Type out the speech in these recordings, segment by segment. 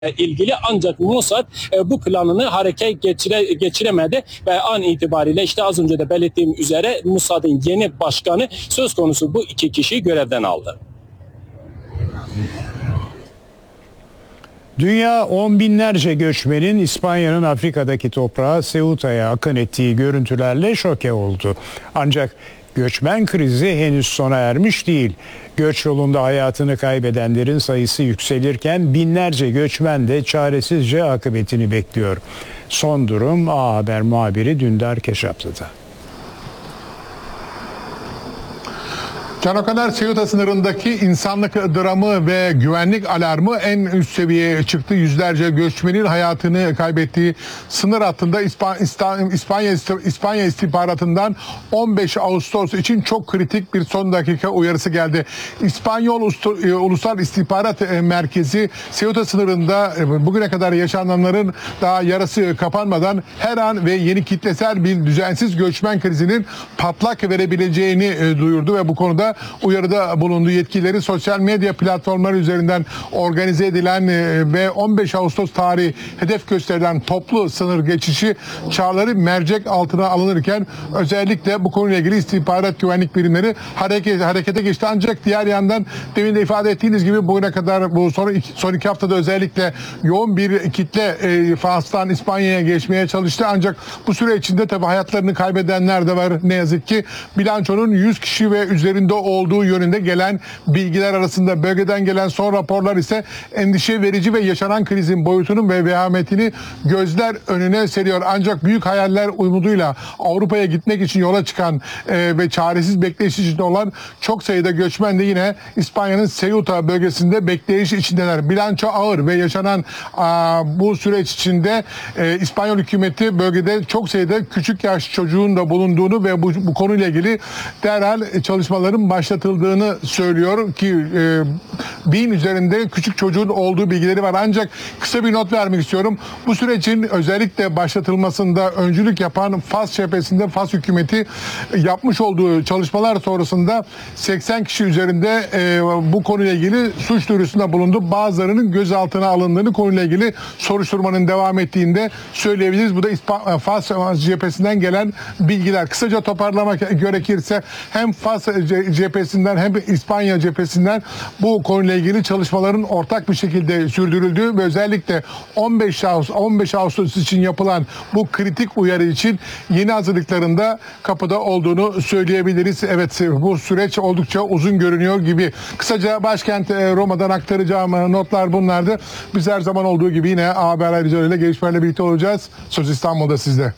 ilgili, ancak Mossad bu planını geçiremedi ve an itibariyle işte az önce de belirttiğim üzere Mossad'ın yeni başkanı söz konusu bu iki kişiyi görevden aldı. Dünya on binlerce göçmenin İspanya'nın Afrika'daki toprağı Ceuta'ya akın ettiği görüntülerle şoke oldu. Ancak göçmen krizi henüz sona ermiş değil. Göç yolunda hayatını kaybedenlerin sayısı yükselirken binlerce göçmen de çaresizce akıbetini bekliyor. Son durum A Haber muhabiri Dündar Keşaplı'da. Can Okaner, Ceuta sınırındaki insanlık dramı ve güvenlik alarmı en üst seviyeye çıktı. Yüzlerce göçmenin hayatını kaybettiği sınır hattında İspanya istihbaratından 15 Ağustos için çok kritik bir son dakika uyarısı geldi. İspanyol Ulusal İstihbarat Merkezi Ceuta sınırında bugüne kadar yaşananların daha yarası kapanmadan her an ve yeni kitlesel bir düzensiz göçmen krizinin patlak verebileceğini duyurdu ve bu konuda uyarıda bulundu. Yetkilileri sosyal medya platformları üzerinden organize edilen ve 15 Ağustos tarihi hedef gösterilen toplu sınır geçişi çağrıları mercek altına alınırken özellikle bu konuyla ilgili istihbarat güvenlik birimleri harekete geçti. Ancak diğer yandan demin de ifade ettiğiniz gibi bugüne kadar bu son iki haftada özellikle yoğun bir kitle Fas'tan İspanya'ya geçmeye çalıştı. Ancak bu süre içinde tabii hayatlarını kaybedenler de var ne yazık ki. Bilançonun 100 kişi ve üzerinde olduğu yönünde gelen bilgiler arasında. Bölgeden gelen son raporlar ise endişe verici ve yaşanan krizin boyutunun ve vehametini gözler önüne seriyor. Ancak büyük hayaller umuduyla Avrupa'ya gitmek için yola çıkan ve çaresiz bekleyiş içinde olan çok sayıda göçmen de yine İspanya'nın Ceuta bölgesinde bekleyiş içindeler. Bilanço ağır ve yaşanan bu süreç içinde İspanyol hükümeti bölgede çok sayıda küçük yaş çocuğun da bulunduğunu ve bu konuyla ilgili derhal çalışmaların başlatıldığını söylüyor ki 1000 üzerinde küçük çocuğun olduğu bilgileri var. Ancak kısa bir not vermek istiyorum. Bu sürecin özellikle başlatılmasında öncülük yapan Fas cephesinde Fas hükümeti yapmış olduğu çalışmalar sonrasında 80 kişi üzerinde bu konuyla ilgili suç duyurusunda bulundu. Bazılarının gözaltına alındığını, konuyla ilgili soruşturmanın devam ettiğinde söyleyebiliriz. Bu da Fas cephesinden gelen bilgiler. Kısaca toparlamak gerekirse hem Fas cephesinden hem İspanya cephesinden bu konuyla ilgili çalışmaların ortak bir şekilde sürdürüldüğü ve özellikle 15 Ağustos için yapılan bu kritik uyarı için yeni hazırlıklarında kapıda olduğunu söyleyebiliriz. Evet, bu süreç oldukça uzun görünüyor gibi. Kısaca başkent Roma'dan aktaracağım notlar bunlardı. Biz her zaman olduğu gibi yine haber ayrıcalarıyla gelişmelerle birlikte olacağız. Söz İstanbul'da sizde.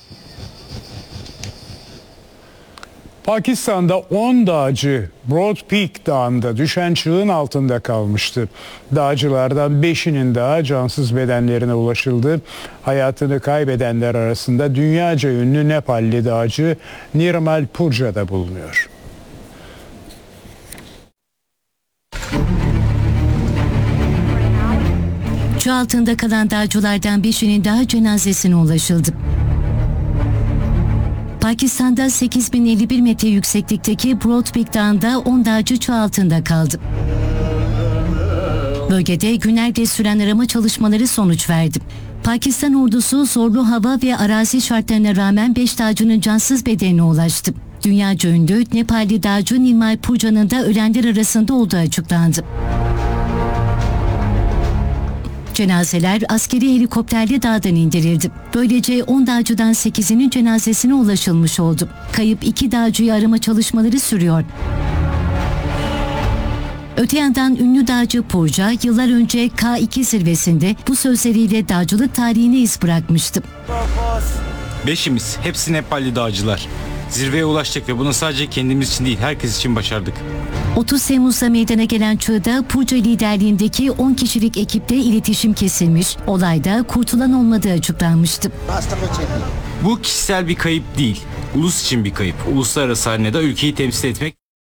Pakistan'da 10 dağcı Broad Peak Dağı'nda düşen çığın altında kalmıştı. Dağcılardan 5'inin daha cansız bedenlerine ulaşıldı. Hayatını kaybedenler arasında dünyaca ünlü Nepalli dağcı Nirmal Purja da bulunuyor. Çığ altında kalan dağcılardan 5'inin daha cenazesine ulaşıldı. Pakistan'da 8051 metre yükseklikteki Broad Peak Dağı'nda 10 dağcı çığ altında kaldı. Bölgede günlerce süren arama çalışmaları sonuç verdi. Pakistan ordusu zorlu hava ve arazi şartlarına rağmen 5 dağcının cansız bedenine ulaştı. Dünyaca ünlü Nepalli dağcı Nirmal Purja'nın da ölenler arasında olduğu açıklandı. Cenazeler askeri helikopterle dağdan indirildi. Böylece 10 dağcıdan 8'inin cenazesine ulaşılmış oldu. Kayıp 2 dağcıyı arama çalışmaları sürüyor. Öte yandan ünlü dağcı Purja yıllar önce K2 zirvesinde bu sözleriyle dağcılık tarihine iz bırakmıştı. Beşimiz, hepsi Nepalli dağcılar. Zirveye ulaştık ve bunu sadece kendimiz için değil, herkes için başardık. 30 Temmuz'da meydana gelen çığda Purja liderliğindeki 10 kişilik ekiple iletişim kesilmiş, olayda kurtulan olmadığı açıklanmıştı. Bu kişisel bir kayıp değil, ulus için bir kayıp. Uluslararası arenada ülkeyi temsil etmek.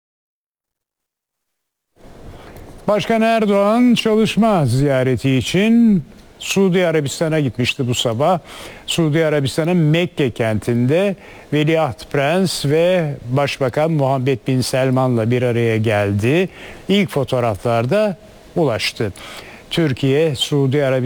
Başkan Erdoğan çalışma ziyareti için Suudi Arabistan'a gitmişti bu sabah. Suudi Arabistan'ın Mekke kentinde Veliaht Prens ve Başbakan Muhammed Bin Selman'la bir araya geldi. İlk fotoğraflarda ulaştı. Türkiye, Suudi Arabistan